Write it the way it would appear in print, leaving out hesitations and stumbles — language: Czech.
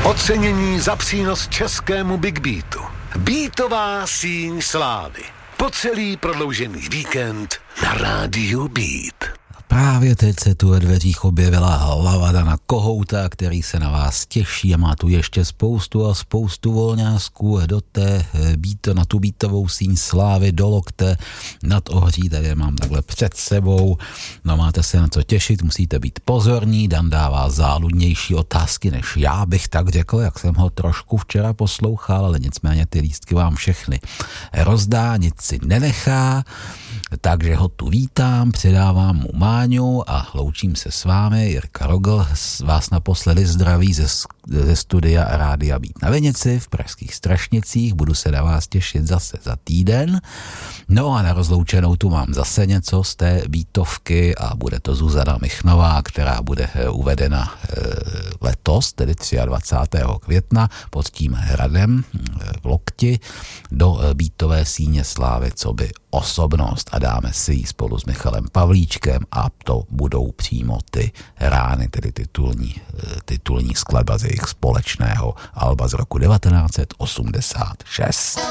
Ocenění za přínos českému Big Beatu. Beatová síň slávy. Po celý prodloužený víkend na rádiu Beat. Právě teď se tu ve dveřích objevila hlava Dana Kohouta, který se na vás těší a má tu ještě spoustu volňásků na tu beatovou síň slávy do lokte nad ohří, tady je mám takhle před sebou. No máte se na co těšit, musíte být pozorní, Dan dává záludnější otázky, než já bych tak řekl, jak jsem ho trošku včera poslouchal, ale nicméně ty lístky vám všechny rozdá, nic si nenechá, takže ho tu vítám, předávám mu Máňu a loučím se s vámi. Jirka Rogl vás naposledy zdraví ze studia Rádia Beat na Vinici v pražských Strašnicích. Budu se na vás těšit zase za týden. No a na rozloučenou tu mám zase něco z té beatovky a bude to Zuzana Michnová, která bude uvedena letos, tedy 23. května pod tím hradem v Lokti do beatové síně slávy coby osobnost a dáme si ji spolu s Michalem Pavlíčkem a to budou přímo ty rány, tedy titulní skladba z jejich společného alba z roku 1986.